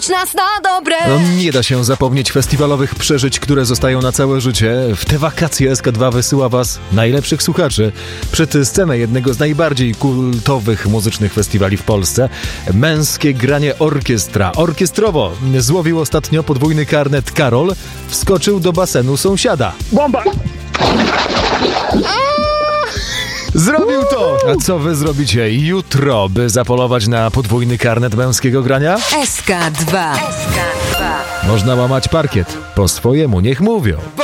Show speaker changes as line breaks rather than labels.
nauczyć nas na dobre.
No, nie da się zapomnieć festiwalowych przeżyć, które zostają na całe życie. W te wakacje SK2 wysyła was najlepszych słuchaczy przed scenę jednego z najbardziej kultowych muzycznych festiwali w Polsce. Męskie granie orkiestra. Orkiestrowo złowił ostatnio podwójny karnet Karol. Wskoczył do basenu sąsiada.
Bomba!
Zrobił to! A co wy zrobicie jutro, by zapolować na podwójny karnet męskiego grania?
SK2.
Można łamać parkiet. Po swojemu, niech mówią.